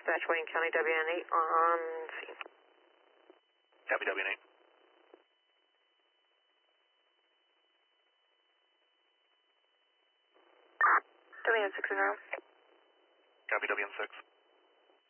Dispatch, Wayne County, WN8 on scene. Copy WN8. WN6 in row. Copy WN6.